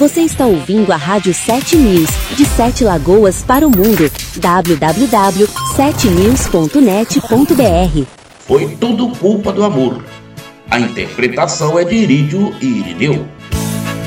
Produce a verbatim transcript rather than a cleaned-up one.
Você está ouvindo a Rádio sete News, de Sete Lagoas para o mundo. w w w ponto sete news ponto net ponto b r. Foi tudo culpa do amor. A interpretação é de Irídio e Irineu.